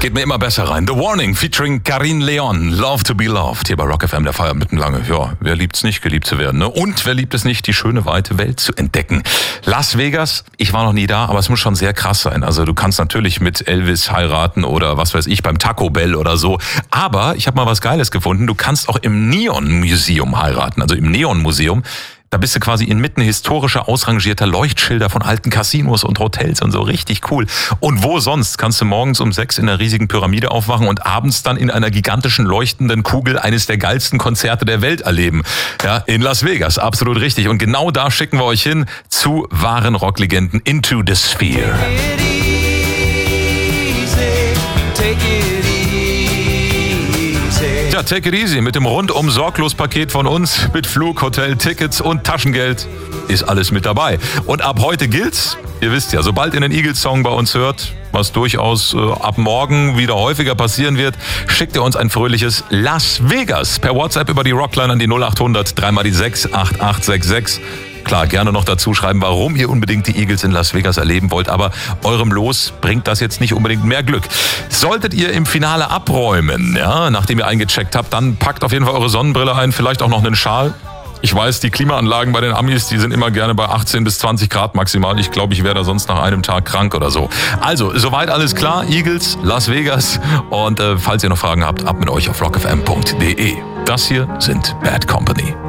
Geht mir immer besser rein. The Warning featuring Karin Leon. Love to be loved. Hier bei Rock FM, der Feier mitten lange. Ja, wer liebt's nicht, geliebt zu werden, ne? Und wer liebt es nicht, die schöne, weite Welt zu entdecken? Las Vegas, ich war noch nie da, aber es muss schon sehr krass sein. Also du kannst natürlich mit Elvis heiraten oder was weiß ich, beim Taco Bell oder so. Aber ich habe mal was Geiles gefunden. Du kannst auch im Neon Museum heiraten, also im Neon Museum. Da bist du quasi inmitten historischer, ausrangierter Leuchtschilder von alten Casinos und Hotels und so. Richtig cool. Und wo sonst kannst du morgens um 6 in einer riesigen Pyramide aufwachen und abends dann in einer gigantischen leuchtenden Kugel eines der geilsten Konzerte der Welt erleben. Ja, in Las Vegas. Absolut richtig. Und genau da schicken wir euch hin zu wahren Rocklegenden Into the Sphere. Ja, take it easy mit dem rundum sorglos Paket von uns mit Flug, Hotel, Tickets und Taschengeld ist alles mit dabei. Und ab heute gilt's, ihr wisst ja, sobald ihr einen Eagles-Song bei uns hört, was durchaus ab morgen wieder häufiger passieren wird, schickt ihr uns ein fröhliches Las Vegas per WhatsApp über die Rockline an die 0800 3 mal die 6 8866. Klar, gerne noch dazu schreiben, warum ihr unbedingt die Eagles in Las Vegas erleben wollt, aber eurem Los bringt das jetzt nicht unbedingt mehr Glück. Solltet ihr im Finale abräumen, ja, nachdem ihr eingecheckt habt, dann packt auf jeden Fall eure Sonnenbrille ein, vielleicht auch noch einen Schal. Ich weiß, die Klimaanlagen bei den Amis, die sind immer gerne bei 18 bis 20 Grad maximal. Ich glaube, ich wäre da sonst nach einem Tag krank oder so. Also, soweit alles klar. Eagles, Las Vegas. Und falls ihr noch Fragen habt, ab mit euch auf rockfm.de. Das hier sind Bad Company.